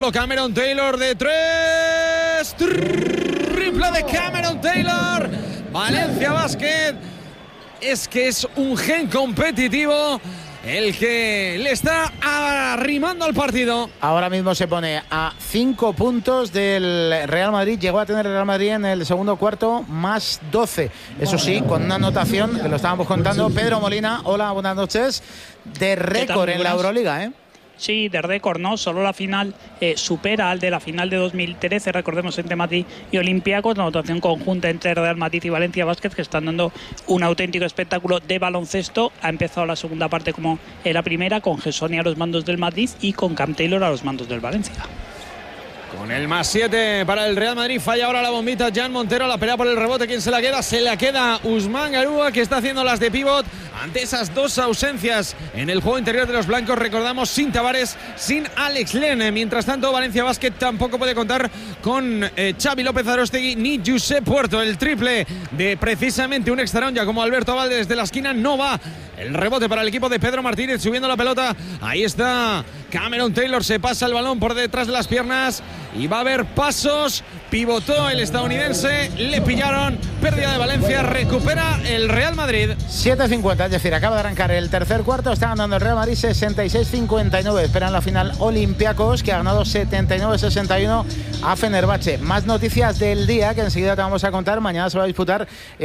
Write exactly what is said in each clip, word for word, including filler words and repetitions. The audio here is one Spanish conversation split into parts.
segundo. Cameron Taylor de tres. Triple de Cameron Taylor. Valencia Basket. Es que es un gen competitivo el que le está arrimando al partido. Ahora mismo se pone a cinco puntos del Real Madrid. Llegó a tener el Real Madrid en el segundo cuarto más doce. Eso sí, con una anotación que lo estábamos contando. Pedro Molina, hola, buenas noches. De récord en la Euroliga, ¿eh? Sí, de récord, ¿no? Solo la final eh, supera al de la final de dos mil trece, recordemos, entre Madrid y Olympiacos, la anotación conjunta entre Real Madrid y Valencia Basket, que están dando un auténtico espectáculo de baloncesto. Ha empezado la segunda parte como en la primera, con Gessonia a los mandos del Madrid y con Cam Taylor a los mandos del Valencia. Con el más siete para el Real Madrid, falla ahora la bombita Jan Montero, la pelea por el rebote. ¿Quién se la queda? Se la queda Usman Garuba, que está haciendo las de pívot ante esas dos ausencias en el juego interior de los blancos. Recordamos, sin Tavares, sin Alex Len. Mientras tanto, Valencia Basket tampoco puede contar con eh, Xavi López Arostegui ni Josep Puerto. El triple de precisamente un extraña como Alberto Valde desde la esquina no va. El rebote para el equipo de Pedro Martínez, subiendo la pelota. Ahí está Cameron Taylor, se pasa el balón por detrás de las piernas y va a haber pasos. Pivotó el estadounidense, le pillaron, pérdida de Valencia, recupera el Real Madrid. siete cincuenta, es decir, acaba de arrancar el tercer cuarto, está ganando el Real Madrid sesenta y seis cincuenta y nueve. Esperan la final Olympiacos, que ha ganado setenta y nueve sesenta y uno a Fenerbahce. Más noticias del día que enseguida te vamos a contar. Mañana se va a disputar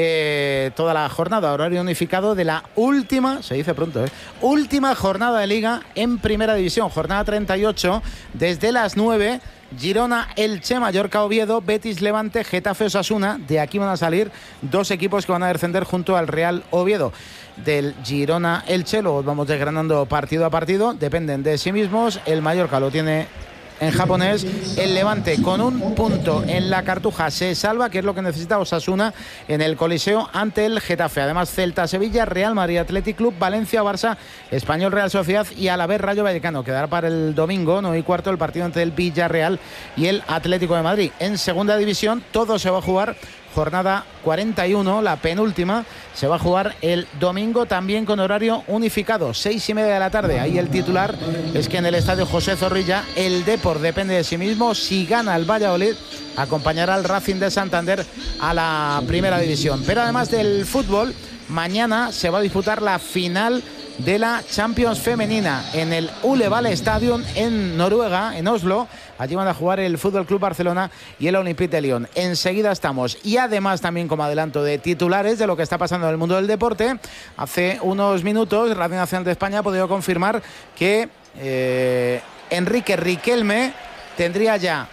eh, toda la jornada, horario unificado de la última, se dice pronto, ¿eh? última jornada de Liga en Primera División, jornada treinta y ocho, desde las nueve. Girona, Elche, Mallorca, Oviedo, Betis, Levante, Getafe, Osasuna. De aquí van a salir dos equipos que van a descender junto al Real Oviedo. Del Girona, Elche, luego vamos desgranando partido a partido, dependen de sí mismos. El Mallorca lo tiene en japonés. El Levante con un punto en la Cartuja se salva, que es lo que necesita Osasuna en el Coliseo ante el Getafe. Además, Celta, Sevilla, Real Madrid, Athletic Club, Valencia, Barça, Español, Real Sociedad y Alavés, Rayo Vallecano. Quedará para el domingo, nueve y cuarto, el partido entre el Villarreal y el Atlético de Madrid. En segunda división todo se va a jugar. Jornada cuarenta y uno, la penúltima, se va a jugar el domingo también con horario unificado, seis y media de la tarde. Ahí el titular es que en el estadio José Zorrilla el Depor depende de sí mismo. Si gana el Valladolid, acompañará al Racing de Santander a la primera división. Pero además del fútbol, mañana se va a disputar la final de la Champions femenina en el Uleval Stadium en Noruega, en Oslo. Allí van a jugar el Fútbol Club Barcelona y el Olympique de Lyon. Enseguida estamos. Y además también como adelanto de titulares de lo que está pasando en el mundo del deporte, hace unos minutos Radio Nacional de España ha podido confirmar que eh, Enrique Riquelme tendría ya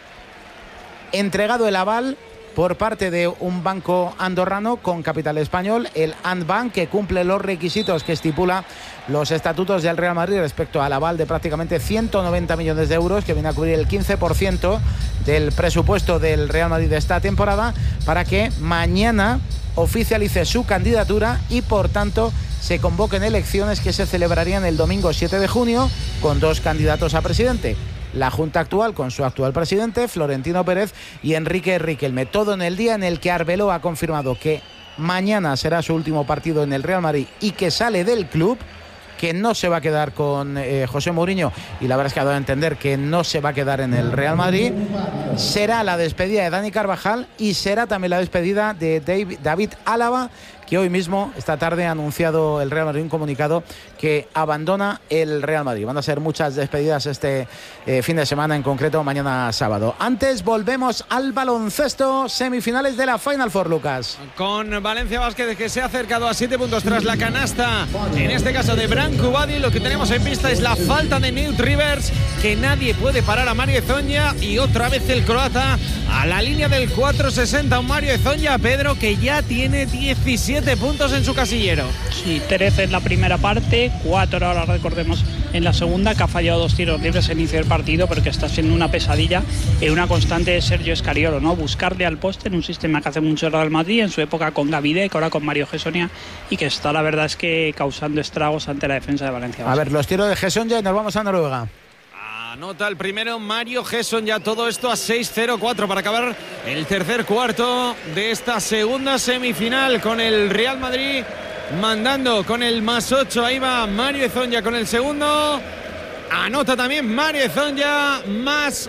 entregado el aval por parte de un banco andorrano con capital español, el Andbank, que cumple los requisitos que estipula los estatutos del Real Madrid respecto al aval de prácticamente ciento noventa millones de euros, que viene a cubrir el quince por ciento del presupuesto del Real Madrid de esta temporada, para que mañana oficialice su candidatura y por tanto se convoquen elecciones que se celebrarían el domingo siete de junio con dos candidatos a presidente. La Junta actual con su actual presidente, Florentino Pérez, y Enrique Riquelme. Todo en el día en el que Arbeloa ha confirmado que mañana será su último partido en el Real Madrid y que sale del club, que no se va a quedar con eh, José Mourinho, y la verdad es que ha dado a entender que no se va a quedar en el Real Madrid. Será la despedida de Dani Carvajal y será también la despedida de David, David Álava, que hoy mismo, esta tarde, ha anunciado el Real Madrid un comunicado que abandona el Real Madrid. Van a ser muchas despedidas este eh, fin de semana, en concreto mañana sábado. Antes volvemos al baloncesto, semifinales de la Final Four, Lucas. Con Valencia Basket, que se ha acercado a siete puntos tras la canasta, en este caso de Branco Badi. Lo que tenemos en vista es la falta de Nate Rivers, que nadie puede parar a Mario Hezonja, y otra vez el croata a la línea del cuatro sesenta. Un Mario Hezonja, Pedro, que ya tiene diecisiete puntos en su casillero. Sí, trece en la primera parte, cuatro ahora, recordemos, en la segunda, que ha fallado dos tiros libres al inicio del partido, pero que está siendo una pesadilla y una constante de Sergio Escariolo, ¿no? Buscarle al poste en un sistema que hace mucho el Real Madrid, en su época con Gavidec, ahora con Mario Hezonja, y que está, la verdad es que causando estragos ante la defensa de Valencia. A ver, los tiros de Hezonja y nos vamos a Noruega. Anota el primero Mario Hezonja, todo esto a seis cero cuatro para acabar el tercer cuarto de esta segunda semifinal, con el Real Madrid mandando con el más ocho. Ahí va Mario Hezonja con el segundo. Anota también Mario Hezonja, más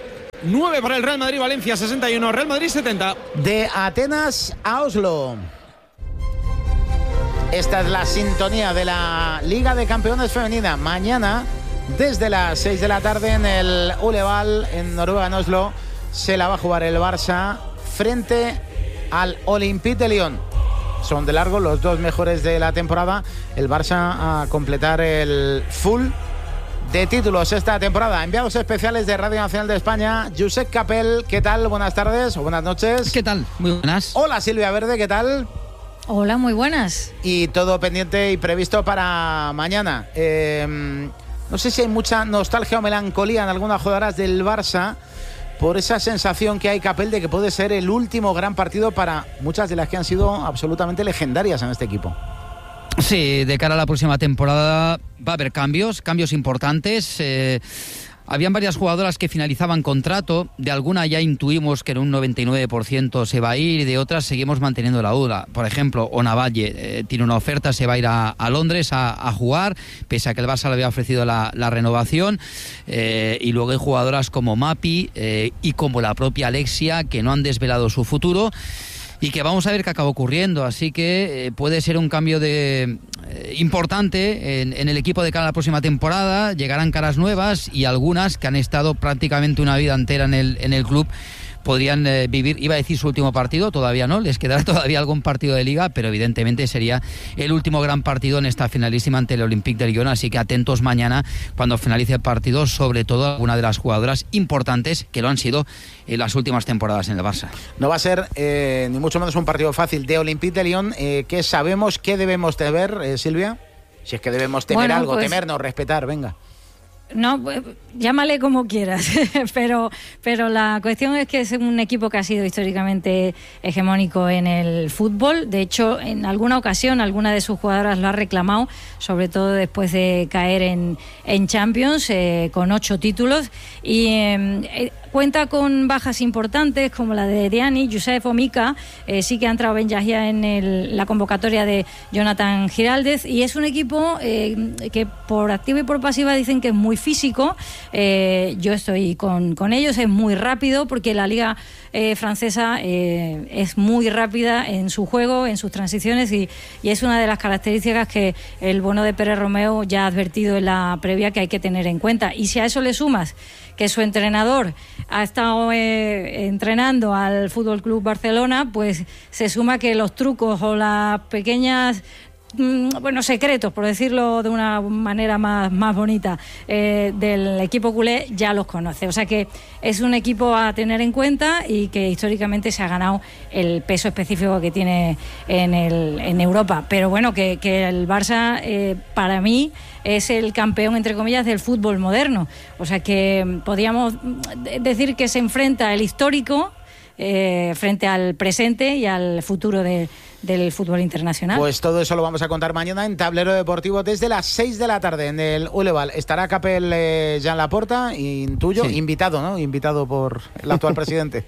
nueve para el Real Madrid, Valencia sesenta y uno, Real Madrid setenta. De Atenas a Oslo. Esta es la sintonía de la Liga de Campeones Femenina. Mañana, desde las seis de la tarde en el Uleval, en Noruega, en Oslo, se la va a jugar el Barça frente al Olympique de Lyon. Son de largo los dos mejores de la temporada. El Barça a completar el full de títulos esta temporada. Enviados especiales de Radio Nacional de España, Josep Capel, ¿qué tal? Buenas tardes o buenas noches. ¿Qué tal? Muy buenas. Hola Silvia Verde, ¿qué tal? Hola, muy buenas. Y todo pendiente y previsto para mañana. Eh, no sé si hay mucha nostalgia o melancolía en algunas jugadoras del Barça por esa sensación que hay, Capel, de que puede ser el último gran partido para muchas de las que han sido absolutamente legendarias en este equipo. Sí, de cara a la próxima temporada va a haber cambios, cambios importantes. Eh, habían varias jugadoras que finalizaban contrato, de alguna ya intuimos que en un noventa y nueve por ciento se va a ir y de otras seguimos manteniendo la duda. Por ejemplo, Ona Valle eh, tiene una oferta, se va a ir a, a Londres a, a jugar, pese a que el Barça le había ofrecido la, la renovación. Eh, y luego hay jugadoras como Mapi eh, y como la propia Alexia, que no han desvelado su futuro y que vamos a ver qué acaba ocurriendo, así que eh, puede ser un cambio de eh, importante en, en el equipo de cara a la próxima temporada. Llegarán caras nuevas y algunas que han estado prácticamente una vida entera en el, en el club podrían eh, vivir, iba a decir su último partido, todavía no, les quedará todavía algún partido de liga, pero evidentemente sería el último gran partido en esta finalísima ante el Olympique de Lyon, así que atentos mañana cuando finalice el partido, sobre todo alguna de las jugadoras importantes que lo han sido en las últimas temporadas en el Barça. No va a ser eh, ni mucho menos un partido fácil de Olympique de Lyon. Eh, ¿Qué sabemos, qué debemos de ver, eh, Silvia? Si es que debemos temer bueno, algo, pues... temernos, respetar, venga. No, llámale como quieras, pero, pero la cuestión es que es un equipo que ha sido históricamente hegemónico en el fútbol. De hecho, en alguna ocasión, alguna de sus jugadoras lo ha reclamado, sobre todo después de caer en, en Champions, eh, con ocho títulos. Y eh, cuenta con bajas importantes como la de Diani, Youssef o Mika. Eh, sí que ha entrado Ben Yahia en el, la convocatoria de Jonathan Giraldez. Y es un equipo eh, que por activa y por pasiva dicen que es muy físico. Eh, yo estoy con, con ellos, es muy rápido porque la liga eh, francesa eh, es muy rápida en su juego, en sus transiciones y, y es una de las características que el bueno de Pérez Romeo ya ha advertido en la previa que hay que tener en cuenta. Y si a eso le sumas que su entrenador ha estado eh, entrenando al Fútbol Club Barcelona, pues se suma que los trucos o las pequeñas bueno, secretos, por decirlo de una manera más, más bonita, eh, del equipo culé ya los conoce. O sea que es un equipo a tener en cuenta y que históricamente se ha ganado el peso específico que tiene en, el, en Europa. Pero bueno, que, que el Barça, eh, para mí, es el campeón, entre comillas, del fútbol moderno. O sea que podríamos decir que se enfrenta el histórico eh, frente al presente y al futuro de del fútbol internacional. Pues todo eso lo vamos a contar mañana en Tablero Deportivo desde las seis de la tarde en el Uleval. Estará Capel eh, Jean Laporta, intuyo, sí. invitado, ¿no? Invitado por el actual presidente.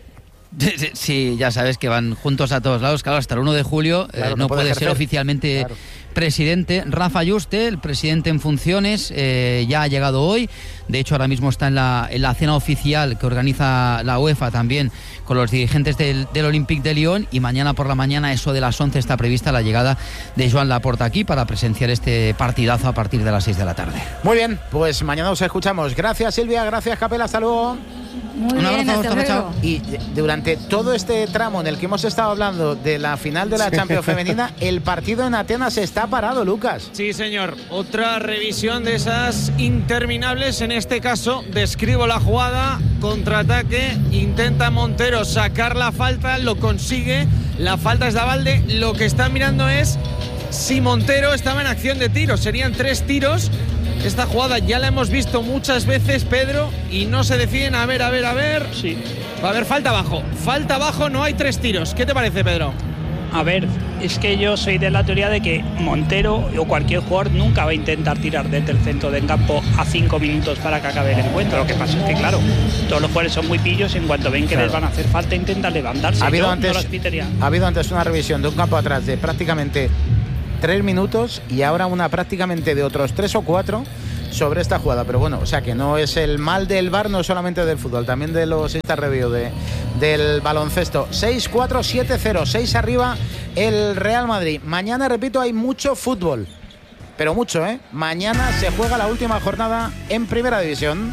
Sí, ya sabes que van juntos a todos lados. Claro, hasta el uno de julio claro, eh, no, no puede, puede ser oficialmente claro. presidente. Rafa Yuste, el presidente en funciones, eh, ya ha llegado hoy. De hecho, ahora mismo está en la, en la cena oficial que organiza la UEFA también con los dirigentes del, del Olympique de Lyon. Y mañana por la mañana, eso de las once, está prevista la llegada de Joan Laporta aquí para presenciar este partidazo a partir de las seis de la tarde. Muy bien, pues mañana os escuchamos. Gracias, Silvia. Gracias, Capel. Hasta luego. Muy Un bien, abrazo, hasta luego. Y durante todo este tramo en el que hemos estado hablando de la final de la Champions femenina, el partido en Atenas está parado, Lucas. Sí, señor. Otra revisión de esas interminables. En este caso, describo la jugada, contraataque, intenta Montero sacar la falta, lo consigue. La falta es de Abalde. Lo que está mirando es si Montero estaba en acción de tiro. Serían tres tiros. Esta jugada ya la hemos visto muchas veces, Pedro, y no se deciden. A ver, a ver, a ver. Sí. Va a haber falta abajo. Falta abajo, no hay tres tiros. ¿Qué te parece, Pedro? A ver, es que yo soy de la teoría de que Montero o cualquier jugador nunca va a intentar tirar desde el centro del campo a cinco minutos para que acabe el encuentro. Lo que pasa es que, claro, todos los jugadores son muy pillos y en cuanto ven que claro. les van a hacer falta intentan levantarse. Ha habido, yo antes, no los pitaría. ha habido antes una revisión de un campo atrás de prácticamente tres minutos y ahora una prácticamente de otros tres o cuatro sobre esta jugada. Pero bueno, o sea que no es el mal del V A R, no solamente del fútbol, también de los Insta Review de, del baloncesto. seis cuatro siete cero, seis arriba el Real Madrid. Mañana, repito, hay mucho fútbol, pero mucho, ¿eh? Mañana se juega la última jornada en Primera División.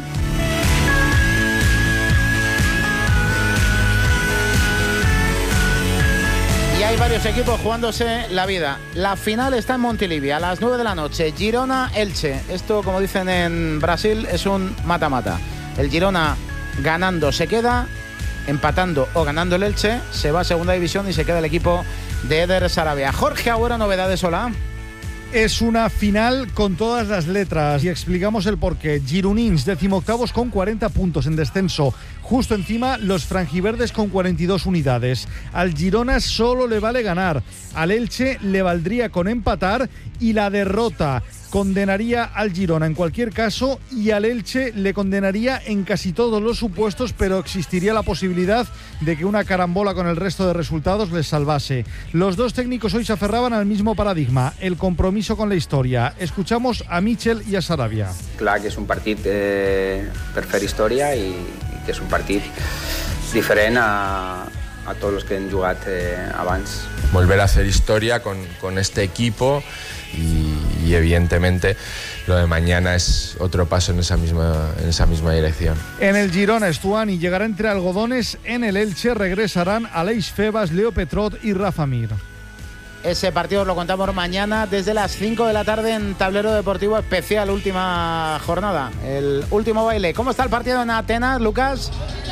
Y hay varios equipos jugándose la vida. La final está en Montilivi a las nueve de la noche. Girona-Elche. Esto, como dicen en Brasil, es un mata-mata. El Girona ganando se queda, empatando o ganando el Elche se va a Segunda División y se queda el equipo de Eder Sarabia. Jorge Agüero, novedades, hola. Es una final con todas las letras y explicamos el porqué. Gironins, decimoctavos con cuarenta puntos en descenso. Justo encima, los franjiverdes con cuarenta y dos unidades. Al Girona solo le vale ganar. Al Elche le valdría con empatar y la derrota condenaría al Girona en cualquier caso y al Elche le condenaría en casi todos los supuestos, pero existiría la posibilidad de que una carambola con el resto de resultados les salvase. Los dos técnicos hoy se aferraban al mismo paradigma, el compromiso con la historia. Escuchamos a Michel i a Sarabia. Clar que és un partit eh, per fer història i, i que és un partit diferent a, a tots els que hem jugat eh, abans. Volver a hacer historia con, con este equipo y, y evidentemente lo de mañana es otro paso en esa misma, en esa misma dirección. En el Girona, Estuani llegará entre algodones. En el Elche regresarán Aleix Febas, Leo Petrot y Rafa Mir. Ese partido lo contamos mañana desde las cinco de la tarde en Tablero Deportivo Especial, última jornada, el último baile. ¿Cómo está el partido en Atenas, Lucas?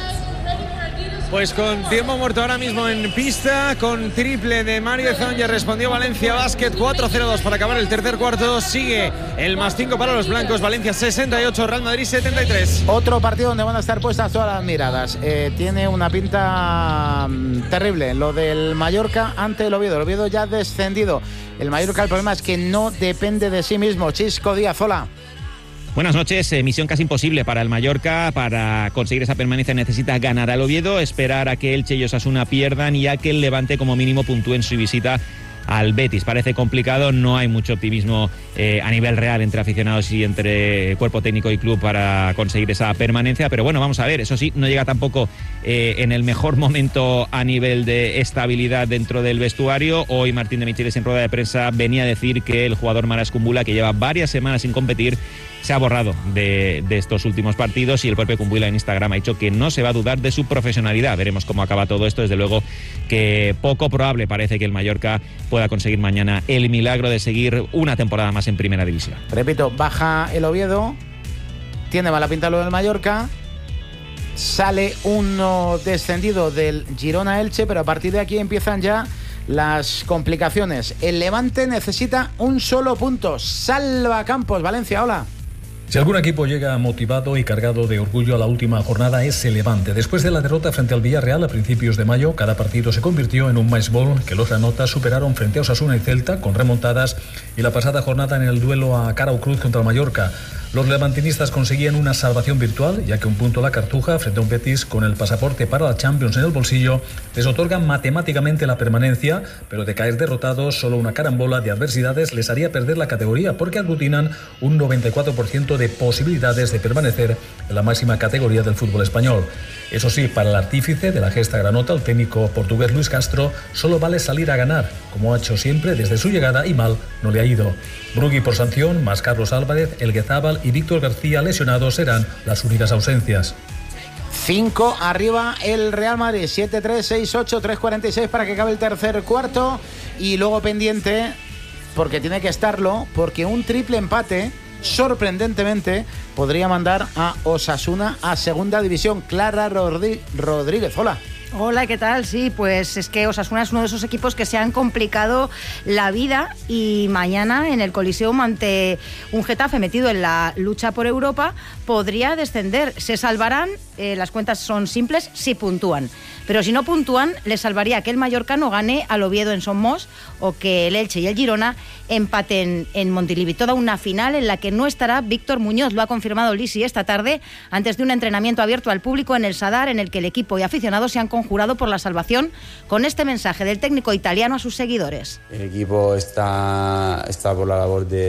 Pues con tiempo muerto ahora mismo en pista, con triple de Mario Zonja, respondió Valencia Basket, cuatro cero dos para acabar el tercer cuarto. Sigue el más cinco para los blancos, Valencia sesenta y ocho, Real Madrid setenta y tres. Otro partido donde van a estar puestas todas las miradas. Eh, tiene una pinta mmm, terrible, lo del Mallorca ante el Oviedo. El Oviedo ya ha descendido. El Mallorca, el problema es que no depende de sí mismo. Chisco Díaz, hola. Buenas noches, eh, misión casi imposible para el Mallorca. Para conseguir esa permanencia necesita ganar al Oviedo, esperar a que Elche y Osasuna pierdan y a que el Levante como mínimo puntúe en su visita al Betis. Parece complicado, no hay mucho optimismo eh, a nivel real entre aficionados y entre cuerpo técnico y club para conseguir esa permanencia, pero bueno, vamos a ver, eso sí, no llega tampoco eh, en el mejor momento a nivel de estabilidad dentro del vestuario. Hoy Martín de Michelis en rueda de prensa venía a decir que el jugador Maras Kumbula, que lleva varias semanas sin competir, se ha borrado de, de estos últimos partidos, y el propio Kumbula en Instagram ha dicho que no se va a dudar de su profesionalidad. Veremos cómo acaba todo esto. Desde luego que poco probable parece que el Mallorca pueda conseguir mañana el milagro de seguir una temporada más en Primera División. Repito, baja el Oviedo, tiene mala pinta lo del Mallorca, sale uno descendido del Girona Elche, pero a partir de aquí empiezan ya las complicaciones. El Levante necesita un solo punto. Salva Campos, Valencia, hola. Si algún equipo llega motivado y cargado de orgullo a la última jornada es el Levante. Después de la derrota frente al Villarreal a principios de mayo, cada partido se convirtió en un match ball que los granotas superaron frente a Osasuna y Celta con remontadas, y la pasada jornada en el duelo a cara o cruz contra el Mallorca. Los levantinistas conseguían una salvación virtual, ya que un punto a la Cartuja frente a un Betis con el pasaporte para la Champions en el bolsillo les otorga matemáticamente la permanencia, pero de caer derrotados solo una carambola de adversidades les haría perder la categoría, porque aglutinan un noventa y cuatro por ciento de posibilidades de permanecer en la máxima categoría del fútbol español. Eso sí, para el artífice de la gesta granota, el técnico portugués Luis Castro, solo vale salir a ganar, como ha hecho siempre desde su llegada, y mal no le ha ido. Brugui por sanción, más Carlos Álvarez, Elguezábal y Víctor García lesionados serán las únicas ausencias. cinco arriba el Real Madrid, siete tres, seis ocho, tres cuarenta y seis para que acabe el tercer cuarto. Y luego pendiente, porque tiene que estarlo, porque un triple empate, sorprendentemente, podría mandar a Osasuna a Segunda División. Clara Rodríguez, hola. Hola, ¿qué tal? Sí, pues es que Osasuna es uno de esos equipos que se han complicado la vida, y mañana en el Coliseum ante un Getafe metido en la lucha por Europa podría descender. Se salvarán, eh, las cuentas son simples, si puntúan. Pero si no puntúan, les salvaría que el Mallorca no gane al Oviedo en Somos o que el Elche y el Girona empaten en Montilivi. Toda una final en la que no estará Víctor Muñoz. Lo ha confirmado Lisi esta tarde antes de un entrenamiento abierto al público en el Sadar, en el que el equipo y aficionados se han conjurado por la salvación, con este mensaje del técnico italiano a sus seguidores. El equipo está, está por la labor de,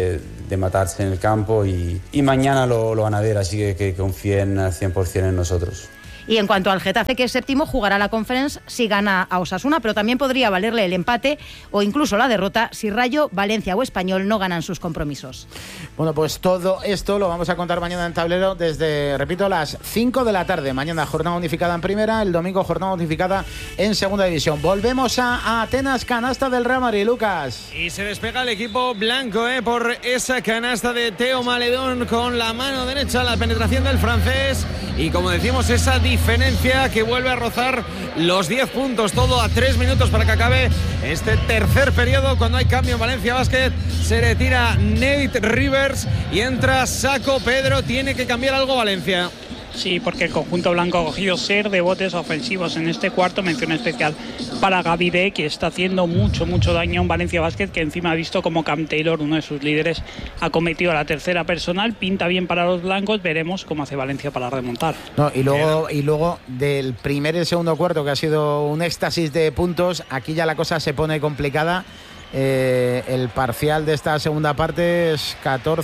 de matarse en el campo y, y mañana lo, lo van a ver, así que, que confíen al cien por ciento en nosotros. Y en cuanto al Getafe, que es séptimo, jugará la Conference si gana a Osasuna, pero también podría valerle el empate o incluso la derrota si Rayo, Valencia o Español no ganan sus compromisos. Bueno, pues todo esto lo vamos a contar mañana en Tablero desde, repito, las cinco de la tarde. Mañana jornada unificada en primera, el domingo jornada unificada en segunda división. Volvemos a Atenas, canasta del Real Madrid, Lucas. Y se despega el equipo blanco eh, por esa canasta de Teo Maledón con la mano derecha, la penetración del francés y, como decimos, esa diferencia que vuelve a rozar los diez puntos, todo a tres minutos para que acabe este tercer periodo. Cuando hay cambio en Valencia Basket, se retira Nate Rivers y entra Saco Pedro. Tiene que cambiar algo Valencia. Sí, porque el conjunto blanco ha cogido ser de botes ofensivos en este cuarto. Mención especial para Gavide, que está haciendo mucho, mucho daño en Valencia Basket, que encima ha visto como Cam Taylor, uno de sus líderes, ha cometido la tercera personal. Pinta bien para los blancos, veremos cómo hace Valencia para remontar. No, y luego, y luego del primer y el segundo cuarto, que ha sido un éxtasis de puntos, aquí ya la cosa se pone complicada. Eh, el parcial de esta segunda parte es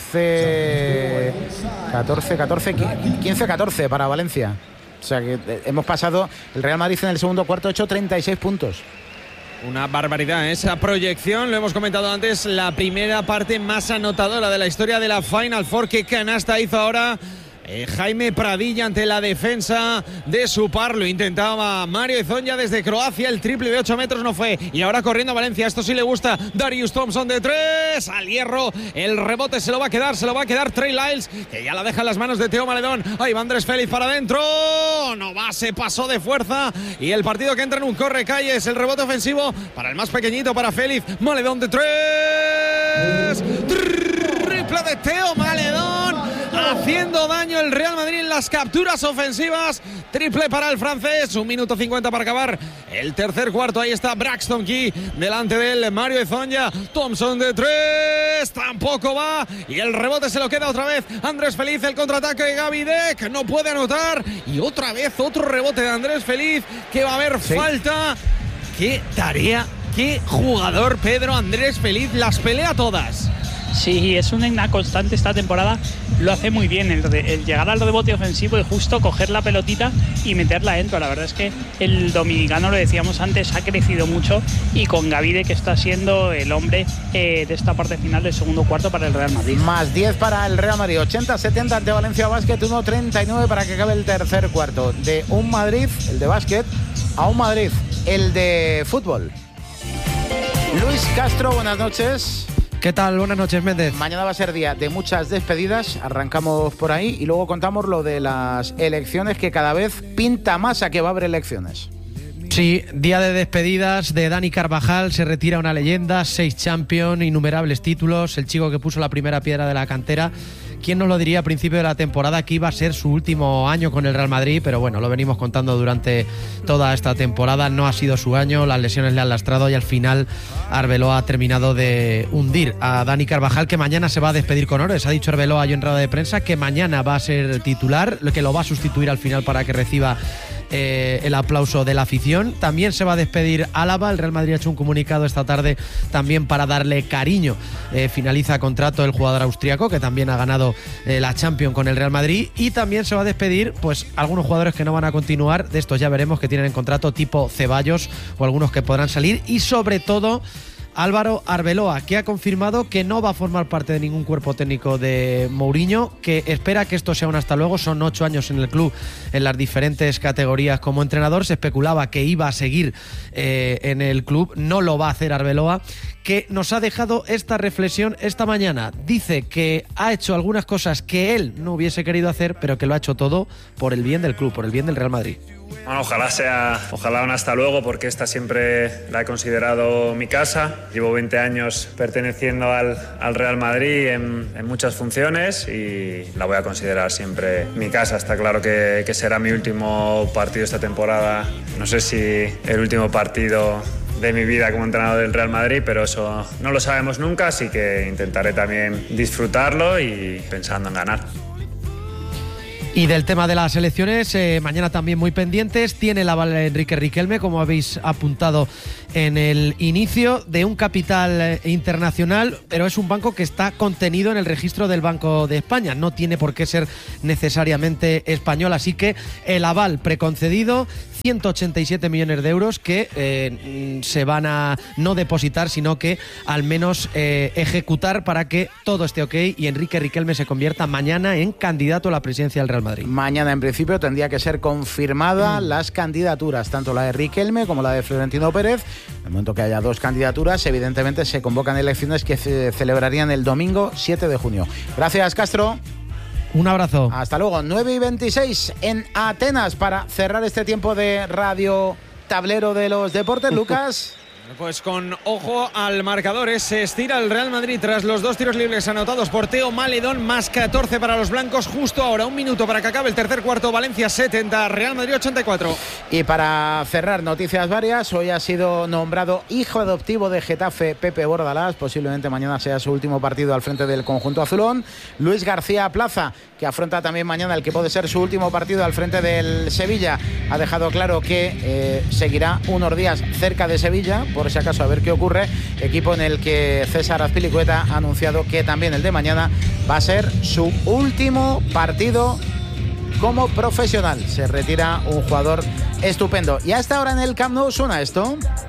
catorce, catorce, catorce, quince catorce para Valencia. O sea que hemos pasado, el Real Madrid en el segundo cuarto ha hecho treinta y seis puntos. Una barbaridad esa proyección, lo hemos comentado antes, la primera parte más anotadora de la historia de la Final Four. ¿Qué canasta hizo ahora Eh, Jaime Pradilla ante la defensa de su par? Lo intentaba Mario Hezonja desde Croacia, el triple de ocho metros no fue, y ahora corriendo a Valencia, esto sí le gusta, Darius Thompson de tres, al hierro, el rebote se lo va a quedar, se lo va a quedar Trey Lyles, que ya la deja en las manos de Teo Maledón. Ahí va Andrés Félix para adentro, no va, se pasó de fuerza, y el partido que entra en un corre-calles, el rebote ofensivo para el más pequeñito, para Félix, Maledón de tres, triple de Teo Maledón, haciendo daño el Real Madrid en las capturas ofensivas. Triple para el francés, un minuto cincuenta para acabar el tercer cuarto. Ahí está Braxton Key delante del Mario Hezonja. Thompson de tres, tampoco va, y el rebote se lo queda otra vez Andrés Feliz. El contraataque de Gavide, que no puede anotar, y otra vez otro rebote de Andrés Feliz, que va a haber sí. falta. Qué tarea, qué jugador Pedro Andrés Feliz, las pelea todas. Sí, es una constante esta temporada, lo hace muy bien, el, el llegar al rebote ofensivo y justo coger la pelotita y meterla dentro. La verdad es que el dominicano, lo decíamos antes, ha crecido mucho, y con Gavide, que está siendo el hombre eh, de esta parte final del segundo cuarto para el Real Madrid. Más diez para el Real Madrid, ochenta setenta ante Valencia Basket, uno treinta y nueve para que acabe el tercer cuarto. De un Madrid, el de básquet, a un Madrid, el de fútbol. Luis Castro, buenas noches. ¿Qué tal? Buenas noches, Méndez. Mañana va a ser día de muchas despedidas, arrancamos por ahí y luego contamos lo de las elecciones, que cada vez pinta más a que va a haber elecciones. Sí, día de despedidas de Dani Carvajal, se retira una leyenda, seis champions, innumerables títulos, el chico que puso la primera piedra de la cantera. ¿Quién nos lo diría a principio de la temporada que iba a ser su último año con el Real Madrid? Pero bueno, lo venimos contando durante toda esta temporada, no ha sido su año, las lesiones le han lastrado y al final Arbeloa ha terminado de hundir a Dani Carvajal, que mañana se va a despedir con honores. Ha dicho Arbeloa en rueda de prensa que mañana va a ser titular, que lo va a sustituir al final para que reciba Eh, el aplauso de la afición. También se va a despedir Álava. El Real Madrid ha hecho un comunicado esta tarde también para darle cariño. Eh, finaliza contrato el jugador austriaco, que también ha ganado eh, la Champions con el Real Madrid, y también se va a despedir pues algunos jugadores que no van a continuar. De estos ya veremos, que tienen en contrato, tipo Ceballos, o algunos que podrán salir, y sobre todo Álvaro Arbeloa, que ha confirmado que no va a formar parte de ningún cuerpo técnico de Mourinho, que espera que esto sea un hasta luego. Son ocho años en el club en las diferentes categorías como entrenador. Se especulaba que iba a seguir eh, en el club, no lo va a hacer Arbeloa, que nos ha dejado esta reflexión esta mañana. Dice que ha hecho algunas cosas que él no hubiese querido hacer, pero que lo ha hecho todo por el bien del club, por el bien del Real Madrid. Bueno, ojalá sea, ojalá un hasta luego, porque esta siempre la he considerado mi casa. Llevo veinte años perteneciendo al, al Real Madrid en, en muchas funciones, y la voy a considerar siempre mi casa. Está claro que, que será mi último partido esta temporada. No sé si el último partido de mi vida como entrenador del Real Madrid, pero eso no lo sabemos nunca, así que intentaré también disfrutarlo y pensando en ganar. Y del tema de las elecciones, eh, mañana también muy pendientes. Tiene el aval Enrique Riquelme, como habéis apuntado en el inicio, de un capital eh, internacional, pero es un banco que está contenido en el registro del Banco de España. No tiene por qué ser necesariamente español, así que el aval preconcedido, ciento ochenta y siete millones de euros que eh, se van a no depositar, sino que al menos eh, ejecutar para que todo esté ok y Enrique Riquelme se convierta mañana en candidato a la presidencia del Real Madrid. Mañana, en principio, tendría que ser confirmada mm. las candidaturas, tanto la de Riquelme como la de Florentino Pérez. En el momento que haya dos candidaturas, evidentemente se convocan elecciones que se celebrarían el domingo siete de junio. Gracias, Castro. Un abrazo. Hasta luego. nueve y veintiséis en Atenas para cerrar este tiempo de Radio Tablero de los Deportes. Lucas. Pues con ojo al marcador, se estira el Real Madrid tras los dos tiros libres anotados por Teo Maledón, más catorce para los blancos. Justo ahora, un minuto para que acabe el tercer cuarto. Valencia setenta, Real Madrid ochenta y cuatro. Y para cerrar, noticias varias. Hoy ha sido nombrado hijo adoptivo de Getafe Pepe Bordalás. Posiblemente mañana sea su último partido al frente del conjunto azulón. Luis García Plaza, que afronta también mañana el que puede ser su último partido al frente del Sevilla, ha dejado claro que eh, seguirá unos días cerca de Sevilla, por si acaso a ver qué ocurre. Equipo en el que César Azpilicueta ha anunciado que también el de mañana va a ser su último partido como profesional. Se retira un jugador estupendo. Y hasta ahora en el Camp Nou suena esto.